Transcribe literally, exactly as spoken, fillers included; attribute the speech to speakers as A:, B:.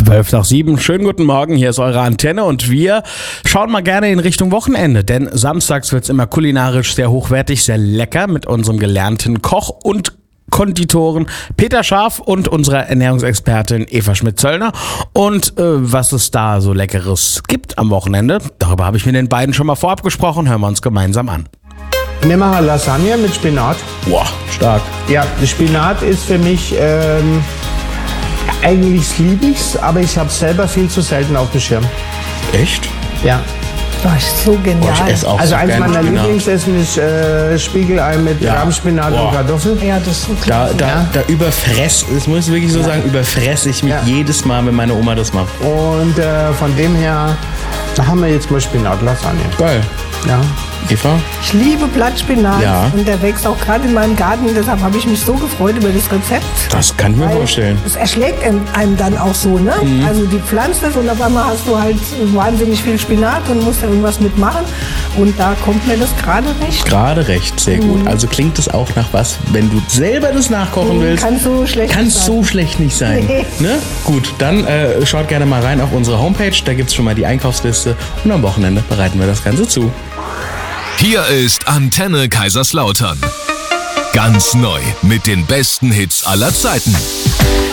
A: zwölf nach sieben, schönen guten Morgen, hier ist eure Antenne und wir schauen mal gerne in Richtung Wochenende, denn samstags wird's immer kulinarisch sehr hochwertig, sehr lecker mit unserem gelernten Koch und Konditoren Peter Scharf und unserer Ernährungsexpertin Eva Schmidt-Zöllner. Und äh, was es da so Leckeres gibt am Wochenende, darüber habe ich mit den beiden schon mal vorab gesprochen, hören wir uns gemeinsam an.
B: Nehmen wir Lasagne mit Spinat.
A: Boah, stark.
B: Ja, Spinat ist für mich, ähm, eigentlich liebe ich's, aber ich habe selber viel zu selten auf dem Schirm.
A: Echt?
B: Ja.
C: Das ist so genial.
A: Boah, ich esse auch
B: Also
A: so
B: eins
A: gerne
B: meiner
A: Spinat.
B: Lieblingsessen ist äh, Spiegelei mit
A: Ja.
B: Rahmspinat
A: Boah.
B: und Kartoffel.
C: Ja, das ist so
A: Da,
C: klasse.
A: da,
B: Ja.
A: da überfress, das muss ich wirklich so sagen, überfresse ich mich
B: Ja.
A: jedes Mal, wenn meine Oma das macht.
B: Und äh, von dem her, da haben wir jetzt mal Spinat-Lasagne.
A: Geil.
B: Ja.
A: Eva?
C: Ich liebe Blattspinat
A: Ja.
C: und der wächst auch gerade in meinem Garten. Deshalb habe ich mich so gefreut über das Rezept.
A: Das kann ich mir
C: Weil
A: vorstellen.
C: Es erschlägt einem- einem dann auch so, ne?
A: Mhm.
C: Also die pflanzt es und auf einmal hast du halt wahnsinnig viel Spinat und musst da irgendwas mitmachen. Und da kommt mir das gerade recht.
A: Gerade recht, sehr gut. Also klingt es auch nach was, wenn du selber das nachkochen willst.
C: Kann so schlecht
A: Kann
C: nicht sein.
A: so schlecht nicht sein.
C: Nee.
A: Ne? Gut, dann äh, schaut gerne mal rein auf unsere Homepage. Da gibt es schon mal die Einkaufsliste. Und am Wochenende bereiten wir das Ganze zu.
D: Hier ist Antenne Kaiserslautern. Ganz neu mit den besten Hits aller Zeiten.